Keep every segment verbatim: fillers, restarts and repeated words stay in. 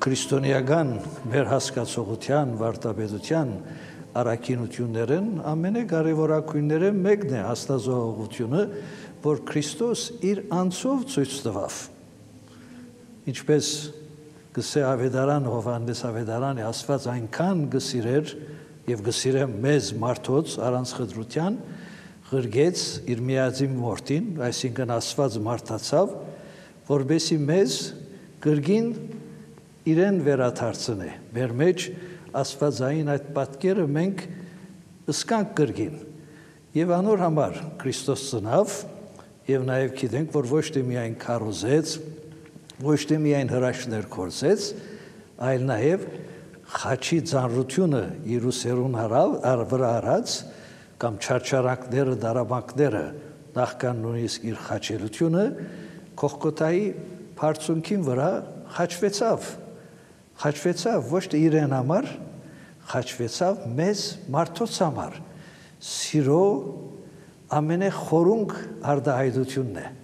քրիստոնեական մեր հասկացողության, վարդապետության առաքինություններն ամենակարևորագույնները մեկն է աստվածողությունը, որ Քրիստոս իր անձով ցույց տվավ։ Ինչպես գսե ավետարան Հովհաննես ավետարանը Աստված այնքան գսիրեր եւ գսիրե մեզ մարդոց առանց խտրության, ղրգեց իր միածին որդին, այսինքն Աստված մարդացավ, որբեսի մեզ կրգին իրեն վերադարձնե։ Մեր մեջ Աստվածային այդ պատկերը մենք ըսկանք կրգին։ Եվ անոր համար Քրիստոս ծնավ եւ նաեւ գիտենք, որ ոչ թե միայն քարոզեց, ոչ թե միայն հրաշքներ կործեց, այլ նաեւ խաչի ծանրությունը իր ուսերուն վրա արած կամ չարչարանքները, դարաբանքները նախքան նույնիսկ իր խաչելությունը Կողկոթայի բարձունքին վրա խաչվեցավ։ Խաչվեցավ ոչ թե իրեն համար, խաչվեցավ մեզ մարդոց համար։ Սիրո ամենախորունկ արտահայտությունն է։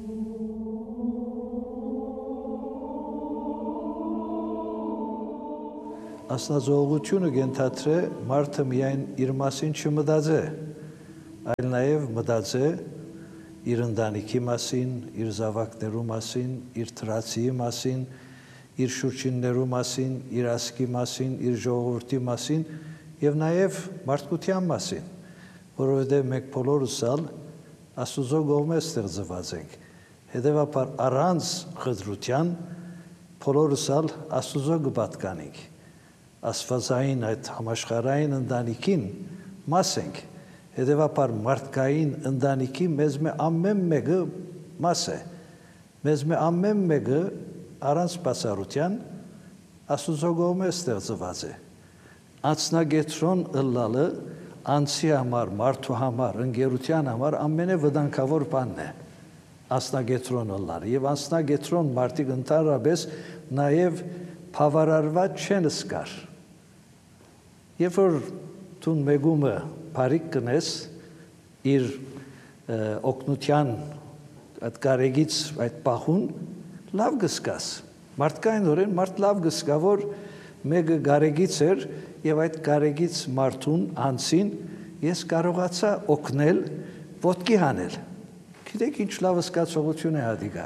Աստվածողությունը գենթաթրե մարդը միայն իր մասին չմտածե, այլ նաև մտածե իր ընտանիքի մասին, իր զավակներու մասին, իր թրացի մասին, իր շուրջիններու մասին, իր ասկի մասին, իր ժողովրդի մասին եւ նաեւ մարդկության մասին, որովհետեւ մենք բոլորս ալ Աստուծո կողմէ ստեղծված ենք։ Հետևաբար առանց խտրության բոլորս ալ Աստուծո կպատկանենք։ Աստվածային այդ համաշխարհային ընտանիքին մաս ենք։ Հետևաբար մարդկային ընտանիքի մեզ մե ամեն մեկը մաս է։ Մեզ մե ամեն մեկը առանց բացառության Աստուծո կողմէ ստեղծված է։ Անձնագետրոն ըլլալը անձի համար, մարդու համար, ընկերության համար ամենավտանգավոր բանն է։ Անձնագետրոն ըլլալը եւ անձնագետրոն մարդիկ ընդհանրապես նաեւ բավարարված չեն զգար։ Երբ որ դու մեգումը բարիք կնես իր օգնության այդ կարեգից այդ պահուն լավ գսկաս։ Մարդկայնորեն մարդ լավ գսկա, որ մեկը կարեգից էր եւ այդ կարեգից մարդուն անցին ես կարողացա օգնել ոտքի հանել։ Գիտեք ինչ լավ զգացողություն է ադիգա։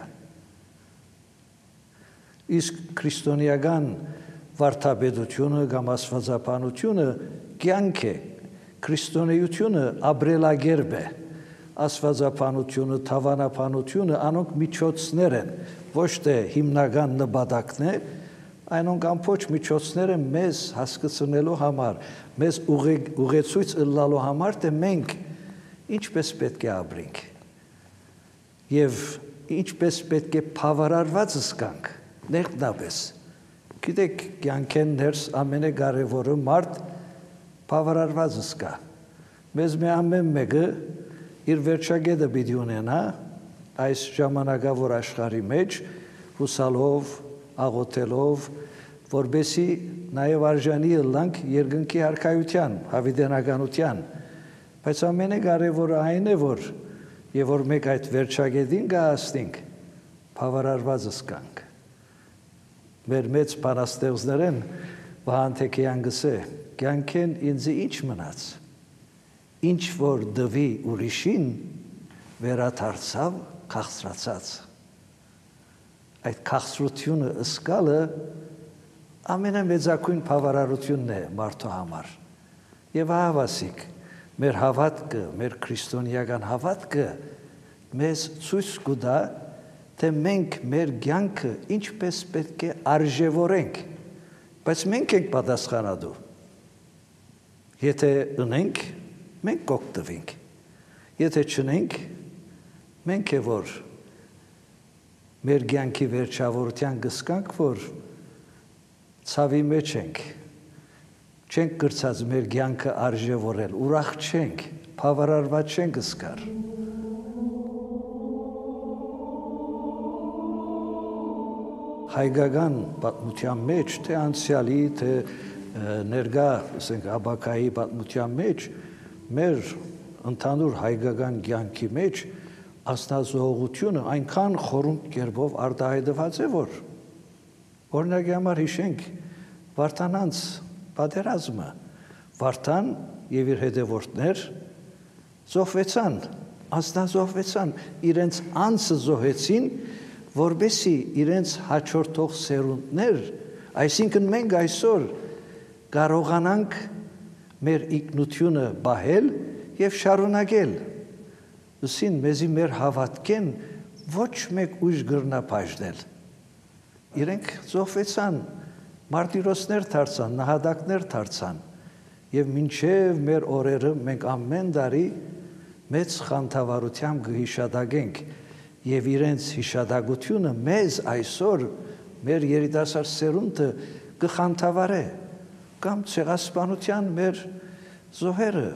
Իսկ քրիստոնեական վարդապետությունը կամ աստվածաբանությունը կյանք է, քրիստոնեությունը ապրելակերպ է, աստվածաբանությունը, թավանաբանությունը անոնք միջոցներ են, ոչ թե հիմնական նպատակն է, այնոնք ամբողջ միջոցներ են մեզ հասկացնելու համար, մեզ ուղեցույց ըլլալու համար, թե մենք ինչպես պետք է ապրենք եւ ինչպես պետք է բավարարված զգանք, ներքնապես։ Գիտեք, կյանքեն ներս ամենակարևորը մարդ բավարարված զգա։ Մեզ մի ամեն մեկը իր վերջագետը պիտի ունենա այս ժամանակավոր աշխարհի մեջ հուսալով, աղոթելով, որբեսի նաև արժանի ըլլանք երկնքի արքայության, հավիտենականության, բայց ամենակարևորը այն է, որ եւ որ մեկ այդ վերջագետին գահստենք, բավարարված զգանք։ Մեր մեծ բանաստեղծներն Վահան Թեքեյան գսե, կյանքեն ինձ ինչ մնաց, ինչ որ դվի ուրիշին վերադարձավ քաղցրացած։ Այդ քաղցրությունը ըսկալը ամենամեծակույն բավարարությունն է մարդու համար։ Եվ հավասիկ, մեր հավատքը, մեր քրիստոնեական հավատքը մեզ ցույց կտա, թե մենք մեր կյանքը ինչպես պետք է արժևորենք, բայց մենք ենք պատասխանատու։ Եթե ունենք, մենք կօգտվենք։ Եթե չունենք, մենք է որ մեր կյանքի վերջավորության կզգանք, որ ցավի մեջ ենք, չենք կրծած մեր կյանքը արժևորել, ուրախ չենք, բավարարված չենք զգար։ Հայկական պատմության մեջ, թե անցյալի, թե ներկա, ասենք, ապագայի պատմության մեջ, մեր ընդհանուր հայկական կյանքի մեջ աստվածողությունը այնքան խորհուրդ կերպով արտահայտված է, որ Օրինակի համար հիշենք Վարդանանց պատերազմը, Վարդան եւ իր հետևորդներ զոհվեցան, անձնազոհվեցան, իրենց անձը զոհեցին, որբեսի իրենց հաջորդող սերունդներ, այսինքն մենք այսօր կարողանանք մեր ինքնությունը բահել եւ շարունակել։ Ուսին մեզի մեր հավատքեն ոչ մեկ ուժ գրնա բաժնել։ Իրենք զոհվեցան, մարտիրոսներ դարձան, նահատակներ դարձան եւ մինչեւ մեր օրերը մենք ամեն տարի մեծ խանդավառությամբ կհիշադակենք եւ իրենց հիշադակությունը մեզ այսօր մեր երիտասարդ սերունդը կխանդավառե կամ ցեղասպանության մեր զոհերը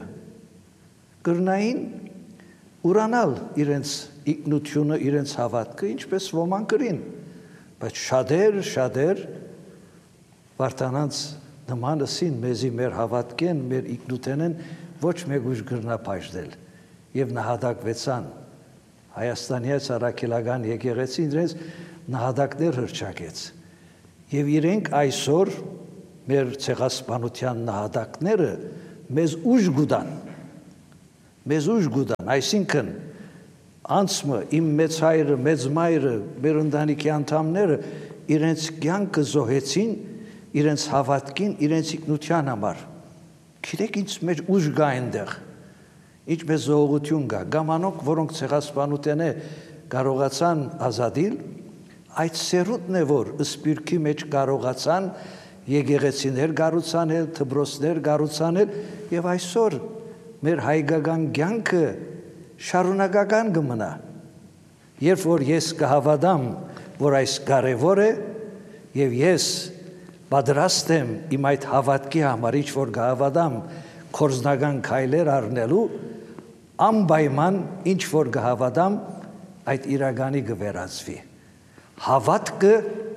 կրնային ուրանալ իրենց ինքնությունը, իրենց հավատքը, ինչպես ոմանք կրին, բայց շատեր, շատեր Վարդանանց նման ըսին մեզի մեր հավատքեն, մեր ինքնութենեն ոչ մեկ ուժ գրնա բաժնել եւ նահատակվեցան Հայաստանի Արաքելական եկեղեցին իրենց նահատակներ հռչակեց եւ իրենք այսօր մեր ցեղասպանության նահատակները մեզ ուժ գուտան մեզ ուժ գուտան այսինքն անցմը իմ մեծ հայրը մեծ մայրը մեր ընտանիքի անդամները իրենց կյանքը զոհեցին իրենց հավատքին իրենց ինքնության համար գիտեք ինչ մեր ուժ կա այնտեղ ինչպես զոհություն կա գամանոք որոնք ցեղասպանության է կարողացան ազատիլ այդ սերունդն է որ սպիրկի մեջ կարողացան եկեղեցիներ կառուցանել դպրոցներ կառուցանել եւ այսօր մեր հայկական կյանքը շարունակական կմնա երբ որ ես կհավատամ որ այս կարևոր է եւ ես պատրաստ եմ իմ այդ հավատքի համար ինչ որ կհավատամ կորզնական քայլեր առնելու անպայման ինչ որ կհավատամ այդ իրականի կվերածվի հավատքը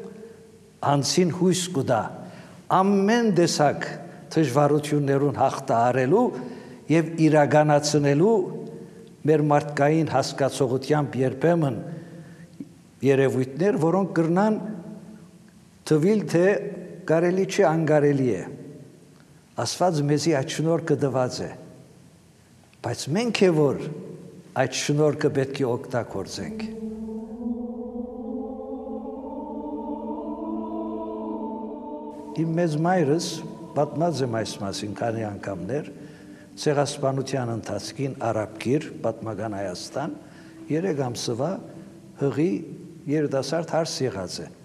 անցին հույս կտա ամեն տեսակ դժվարություններուն հաղթահարելու եւ իրականացնելու մեր մարդկային հասկացողությամբ երբեմն երևույթներ որոնք կրնան թվիլ թե կարելի չէ անկարելի է Աստված մեզի այդ շնորհքը տված է բայց մենք է որ այդ շնորհքը պետք է օգտագործենք Իմ մեծ մայրս պատմած եմ այս մասին քանի անգամներ ցեղասպանության ընթացքին արաբկիր պատմական Հայաստան երեք ամսվա հղի երիտասարդ հարս եղած է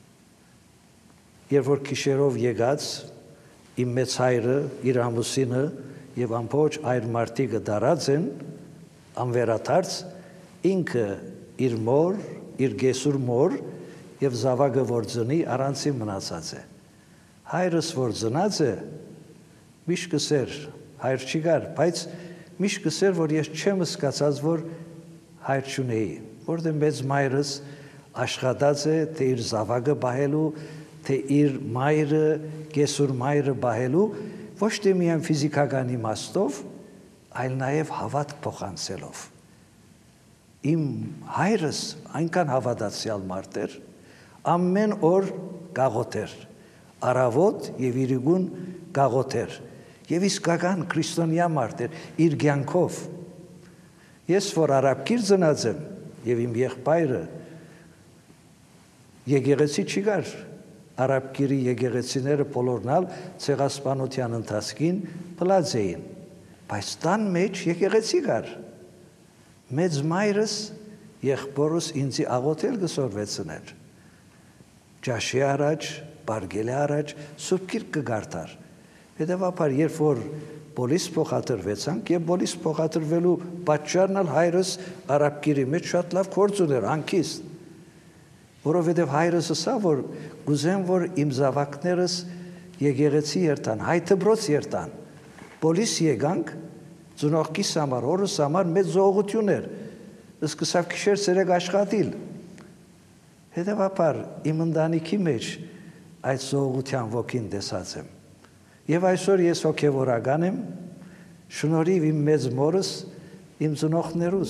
երբ որ քիշերով եկած իմ մեծ հայրը իր ամուսինը եւ ամբողջ այր մարդիկը դարած են անվերադարձ ինքը իր մոր իր գեսուր մոր եւ զավակը որ ծնի առանցին մնացած է հայրս որ ծնած է միշտ կսեր հայր չի գար բայց միշտ կսեր որ ես չեմ սկացած որ հայր չունեի որտեղ մեծ մայրս աշխատած է թե իր զավակը բահելու թե իր մայրը գեսուր մայրը բահելու ոչ թե միայն ֆիզիկական իմաստով այլ նաև հավատք փոխանցելով իմ հայրս այնքան հավատացյալ մարդ էր ամեն օր գաղութեր առավոտ եւ իրիկուն գաղութեր եւ իսկական քրիստոնյա մարդ էր իր կյանքով ես որ արաբկիր ծնած եմ եւ իմ եղբայրը եկեղեցի չի գար արաբկիրի եկեղեցիները բոլորնալ ցեղասպանության ընթացքին բլած էին բայց տան մեջ եկեղեցի գար մեծ մայրս եղբորս ինձի աղոթել կսորվեցներ ջաշի առաջ բարգելի առաջ սուրբ գիրք կգարտար հետևաբար երբ որ բոլիս փոխադրվեցանք եւ բոլիս փոխադրվելու պատճառն էլ հայրս արաբկիրի մեջ շատ լավ գործ ուներ անքիստ որովհետեւ հայրս ասա որ գուզեմ որ իմ զավակներս եկեղեցի երթան հայ դպրոց երթան բոլիս եկանք ծնողքիս համար օրս համար մեծ զողություն էր սկսավ քիշեր ցերեկ աշխատիլ հետևաբար իմ ընտանիքի մեջ այդ զողության ոգին տեսած եմ եւ այսօր ես հոգեվորական եմ շնորհիվ իմ մեծ մորս իմ ծնողներուս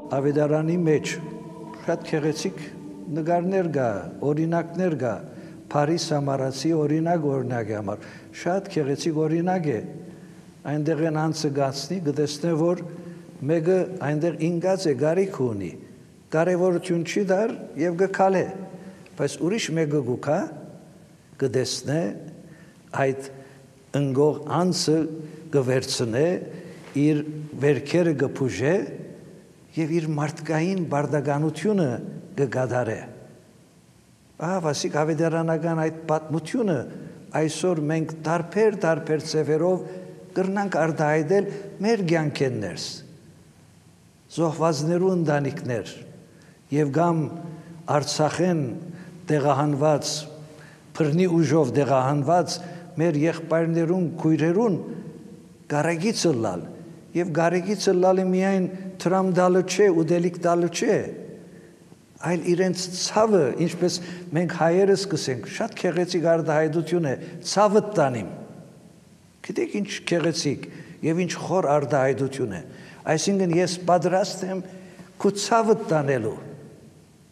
ավետարանի մեջ շատ քեղեցիկ նկարներ կա, օրինակներ կա, Փարիզ Սամարացի օրինակ օրինակի համար շատ քեղեցիկ օրինակ է, այնտեղ են անցը գացնի, կտեսնե, որ մեկը այնտեղ ինգած է, գարիք ունի, կարևորություն չի դար եւ գքալե, բայց ուրիշ մեկը գուքա, կտեսնե այդ ընկող անցը կվերցնե, իր վերքերը կփուժե եւ իր մարդկային բարդականությունը կգադարե։ Ահա վասիկ ավետարանական այդ պատմությունը այսօր մենք տարբեր տարբեր ծևերով կրնանք արտահայտել մեր կյանքերներս, զոհվածներու ընտանիքներ եւ կամ Արցախեն տեղահանված, բռնի ուժով տեղահանված մեր եղբայրներուն, քույրերուն գարեգիցը լալ եւ գարեգիցը լալը միայն տրամ դալը չէ, ուդելիք դալը չէ, այլ իրենց ցավը, ինչպես մենք հայերս կսենք, շատ քեղեցիկ արտահայտություն է, ցավը տանիմ։ Գիտեք ինչ քեղեցիկ եւ ինչ խոր արտահայտություն է։ Այսինքն ես պատրաստ եմ քո ցավը տանելու։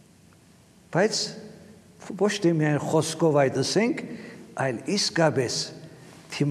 Բայց ոչ թե միայն խոսքով այդ ասենք, այլ իսկապես